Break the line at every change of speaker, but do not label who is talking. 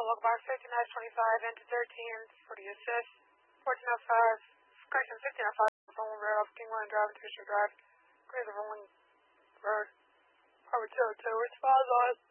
welcome box 5925 into 13 for the assist. 1405, correction 1505, Rolling Road off King Line Drive to Fisher Drive. Clear the Rolling Road. Power 202, response on.